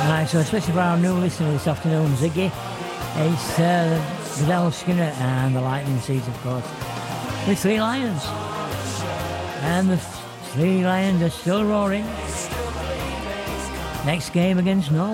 Right, so especially for our new listener this afternoon, Ziggy, it's Goodell Skinner and the Lightning Seeds, of course, with Three Lions. And the Three Lions are still roaring. Next game against Norway.